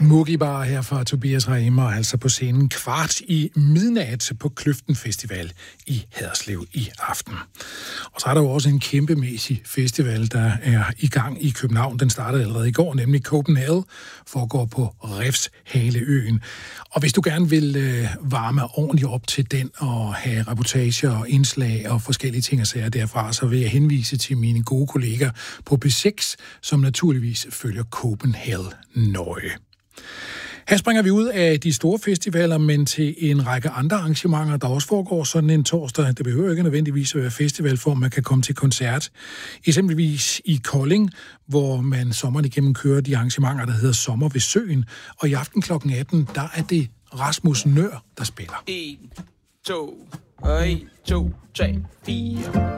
Mugibar her fra Tobias Rehmer, altså på scenen 1:15 på Kløften Festival i Haderslev i aften. Og så er der jo også en kæmpemæssig festival, der er i gang i København. Den startede allerede i går, nemlig Copenhagen, foregår på Refshaleøen. Og hvis du gerne vil varme ordentligt op til den og have reportager og indslag og forskellige ting og sager derfra, så vil jeg henvise til mine gode kolleger på P6, som naturligvis følger Copenhagen nøje. Her springer vi ud af de store festivaler, men til en række andre arrangementer, der også foregår sådan en torsdag. Det behøver ikke nødvendigvis at være festivalform, man kan komme til koncert. Eksempelvis i Kolding, hvor man sommeren igennem kører de arrangementer, der hedder Sommer ved Søen. Og i aften kl. 18, der er det Rasmus Nøhr, der spiller. 1, 2, 3, 4.